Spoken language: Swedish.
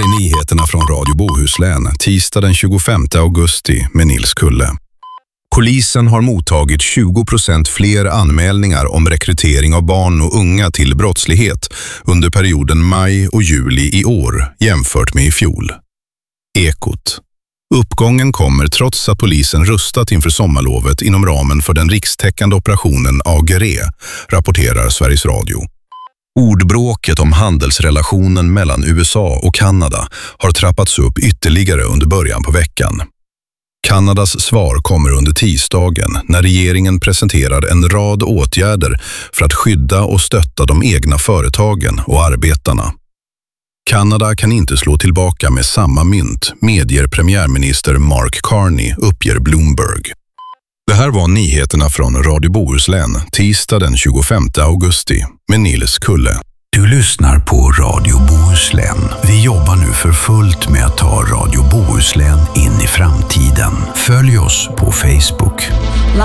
är nyheterna från Radio Bohuslän, tisdag den 25 augusti med Nils Kulle. Polisen har mottagit 20% fler anmälningar om rekrytering av barn och unga till brottslighet under perioden maj och juli i år jämfört med i fjol. Ekot. Uppgången kommer trots att polisen rustat inför sommarlovet inom ramen för den rikstäckande operationen AGRE, rapporterar Sveriges Radio. Ordbråket om handelsrelationen mellan USA och Kanada har trappats upp ytterligare under början på veckan. Kanadas svar kommer under tisdagen när regeringen presenterar en rad åtgärder för att skydda och stötta de egna företagen och arbetarna. Kanada kan inte slå tillbaka med samma mynt, medger premiärminister Mark Carney, uppger Bloomberg. Det här var nyheterna från Radio Bohuslän, tisdag den 25 augusti med Nils Kulle. Du lyssnar på Radio Bohuslän. Vi jobbar nu för fullt med att ta Radio Bohuslän in i framtiden. Följ oss på Facebook.